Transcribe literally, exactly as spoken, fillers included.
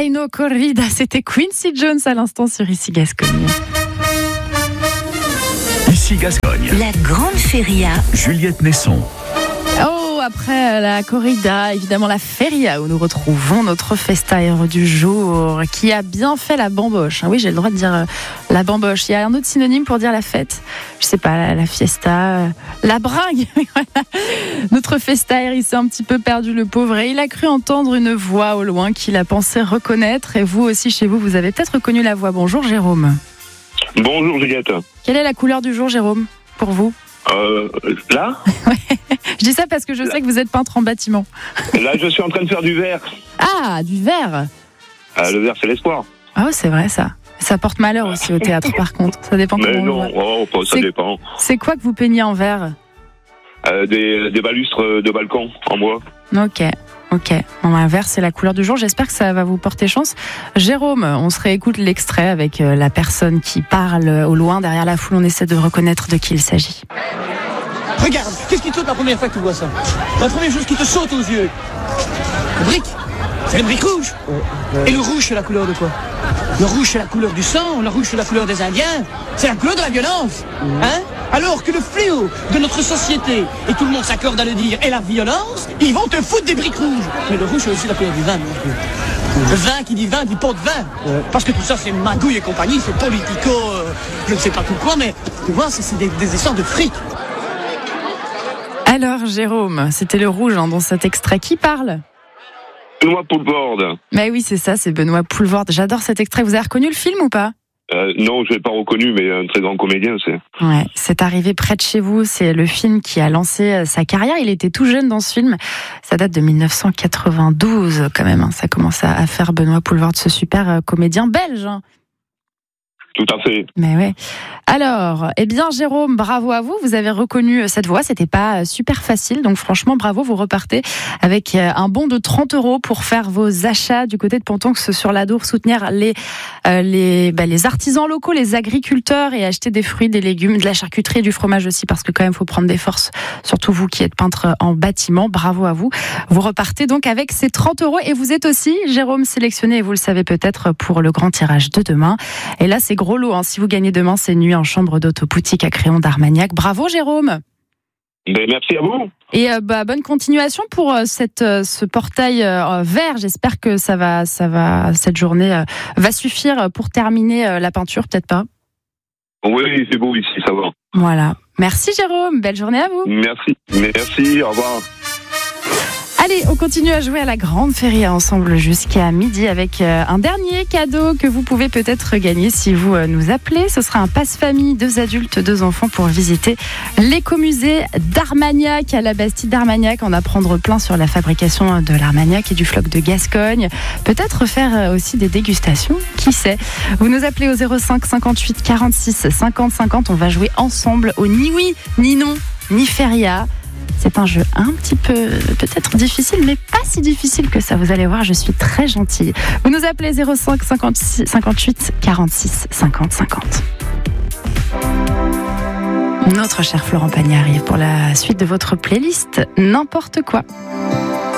Aino Corrida, c'était Quincy Jones à l'instant sur Ici Gascogne. Ici Gascogne. La grande feria. Juliette Nesson. Oh, après la corrida, évidemment la feria où nous retrouvons notre festaire du jour qui a bien fait la bamboche. Oui, j'ai le droit de dire la bamboche. Il y a un autre synonyme pour dire la fête. Je sais pas, la, la fiesta, la bringue. Voilà. Notre festaire, il s'est un petit peu perdu le pauvre et il a cru entendre une voix au loin qu'il a pensé reconnaître. Et vous aussi, chez vous, vous avez peut-être reconnu la voix. Bonjour Jérôme. Bonjour Juliette. Quelle est la couleur du jour, Jérôme, pour vous ? Euh, là Ouais. Je dis ça parce que je sais que vous êtes peintre en bâtiment. Là, je suis en train de faire du verre. Ah, du verre. Ah, le verre, c'est l'espoir. Ah, c'est vrai ça. Ça porte malheur aussi au théâtre, par contre. Ça dépend Mais comment non, on le voit. oh, pas, ça C'est- dépend. C'est quoi que vous peignez en verre ? Euh, des, des balustres de balcon en bois. Ok, ok. Bon, un verre, c'est la couleur du jour. J'espère que ça va vous porter chance. Jérôme, on se réécoute l'extrait avec euh, la personne qui parle au loin derrière la foule. On essaie de reconnaître de qui il s'agit. Regarde, qu'est-ce qui te saute la première fois que tu vois ça? La première chose qui te saute aux yeux. La brique. C'est une brique rouge. Et le rouge, c'est la couleur de quoi? Le rouge, c'est la couleur du sang. Le rouge, c'est la couleur des Indiens. C'est la couleur de la violence. Hein? Alors que le fléau de notre société, et tout le monde s'accorde à le dire, est la violence, ils vont te foutre des briques rouges. Mais le rouge, c'est aussi la couleur du vin. Le vin qui dit vin dit pot de vin. Parce que tout ça, c'est magouille et compagnie, c'est politico, euh, je ne sais pas tout quoi, mais tu vois, c'est c'est des, des histoires de fric. Alors, Jérôme, c'était le rouge hein, dans cet extrait. Qui parle ? Benoît Poulvorde. Mais oui, c'est ça, c'est Benoît Poulvorde. J'adore cet extrait. Vous avez reconnu le film ou pas ? Euh, non, je l'ai pas reconnu, mais un très grand comédien, c'est. Ouais, c'est arrivé près de chez vous. C'est le film qui a lancé sa carrière. Il était tout jeune dans ce film. Ça date de dix-neuf cent quatre-vingt-douze quand même. Hein. Ça commence à faire Benoît Poulvorde, ce super comédien belge. Hein. Tout à fait. Mais ouais. Alors, eh bien, Jérôme, bravo à vous. Vous avez reconnu cette voix. C'était pas super facile. Donc, franchement, bravo. Vous repartez avec un bon de trente euros pour faire vos achats du côté de Pontonx sur l'Adour, soutenir les, euh, les, bah, les artisans locaux, les agriculteurs et acheter des fruits, des légumes, de la charcuterie et du fromage aussi parce que quand même, faut prendre des forces. Surtout vous qui êtes peintre en bâtiment. Bravo à vous. Vous repartez donc avec ces trente euros et vous êtes aussi, Jérôme, sélectionné, et vous le savez peut-être, pour le grand tirage de demain. Et là, c'est gros lot, hein. Si vous gagnez demain, c'est une nuit en chambre d'hôte boutique à Créon d'Armagnac. Bravo Jérôme. Ben, merci à vous. Et euh, bah, bonne continuation pour euh, cette, euh, ce portail euh, vert. J'espère que ça va, ça va, cette journée euh, va suffire pour terminer euh, la peinture, peut-être pas. Oui, c'est beau ici, ça va. Voilà. Merci Jérôme. Belle journée à vous. Merci. Merci, au revoir. Allez, on continue à jouer à la grande feria ensemble jusqu'à midi avec un dernier cadeau que vous pouvez peut-être gagner si vous nous appelez. Ce sera un passe-famille, deux adultes, deux enfants pour visiter l'écomusée d'Armagnac à la Bastide d'Armagnac, en apprendre plein sur la fabrication de l'Armagnac et du floc de Gascogne. Peut-être faire aussi des dégustations, qui sait. Vous nous appelez au zéro cinq cinquante-huit quarante-six cinquante cinquante. On va jouer ensemble au ni oui, ni non, ni feria. C'est un jeu un petit peu, peut-être difficile, mais pas si difficile que ça. Vous allez voir, je suis très gentille. Vous nous appelez zéro cinq cinquante-six cinquante-huit quarante-six cinquante cinquante. Notre cher Florent Pagny arrive pour la suite de votre playlist N'importe quoi.